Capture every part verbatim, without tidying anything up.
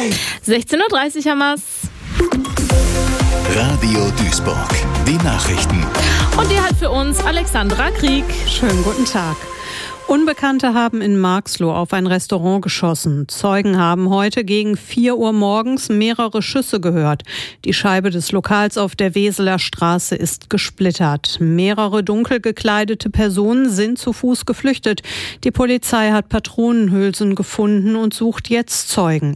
sechzehn Uhr dreißig haben wir's. Radio Duisburg, die Nachrichten. Und die hat für uns Alexandra Krieg. Schönen guten Tag. Unbekannte haben in Marxloh auf ein Restaurant geschossen. Zeugen haben heute gegen vier Uhr morgens mehrere Schüsse gehört. Die Scheibe des Lokals auf der Weseler Straße ist gesplittert. Mehrere dunkel gekleidete Personen sind zu Fuß geflüchtet. Die Polizei hat Patronenhülsen gefunden und sucht jetzt Zeugen.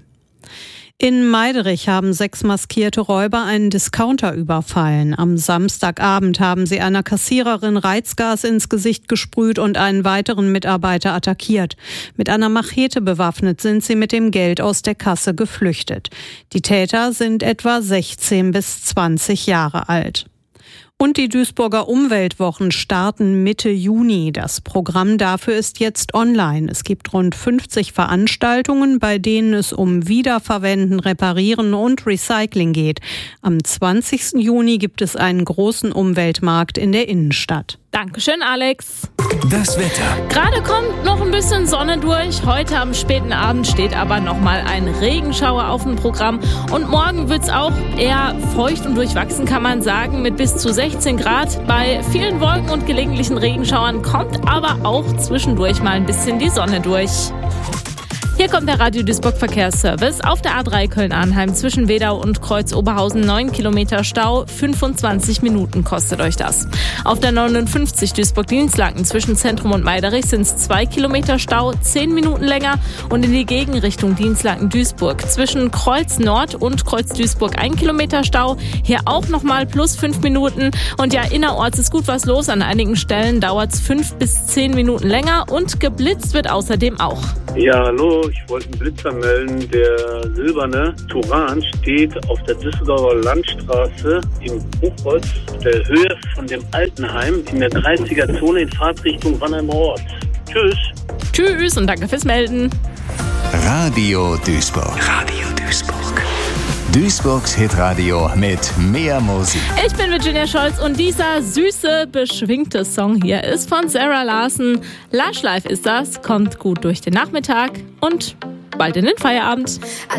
In Meiderich haben sechs maskierte Räuber einen Discounter überfallen. Am Samstagabend haben sie einer Kassiererin Reizgas ins Gesicht gesprüht und einen weiteren Mitarbeiter attackiert. Mit einer Machete bewaffnet sind sie mit dem Geld aus der Kasse geflüchtet. Die Täter sind etwa sechzehn bis zwanzig Jahre alt. Und die Duisburger Umweltwochen starten Mitte Juni. Das Programm dafür ist jetzt online. Es gibt rund fünfzig Veranstaltungen, bei denen es um Wiederverwenden, Reparieren und Recycling geht. Am zwanzigsten Juni gibt es einen großen Umweltmarkt in der Innenstadt. Dankeschön, Alex. Das Wetter. Gerade kommt noch ein bisschen Sonne durch. Heute am späten Abend steht aber noch mal ein Regenschauer auf dem Programm. Und morgen wird's auch eher feucht und durchwachsen, kann man sagen, mit bis zu sechzehn Grad. Bei vielen Wolken und gelegentlichen Regenschauern kommt aber auch zwischendurch mal ein bisschen die Sonne durch. Hier kommt der Radio Duisburg Verkehrsservice. Auf der A drei Köln-Arnheim zwischen Wedau und Kreuz Oberhausen neun Kilometer Stau. fünfundzwanzig Minuten kostet euch das. Auf der neunundfünfzig Duisburg-Dienstlaken zwischen Zentrum und Meiderich sind es zwei Kilometer Stau, zehn Minuten länger. Und in die Gegenrichtung Dienstlaken-Duisburg zwischen Kreuz Nord und Kreuz Duisburg ein Kilometer Stau. Hier auch nochmal plus fünf Minuten. Und ja, innerorts ist gut was los. An einigen Stellen dauert es fünf bis zehn Minuten länger. Und geblitzt wird außerdem auch. Ja, hallo. Ich wollte einen Blitzer melden. Der silberne Turan steht auf der Düsseldorfer Landstraße im Buchholz, der Höhe von dem Altenheim in der dreißiger Zone in Fahrtrichtung Wannheim-Ort. Tschüss. Tschüss und danke fürs Melden. Radio Duisburg. Radio Duisburg. Duisburgs Hitradio mit mehr Musik. Ich bin Virginia Scholz und dieser süße, beschwingte Song hier ist von Sarah Larsen. Lush Life ist das, kommt gut durch den Nachmittag und bald in den Feierabend.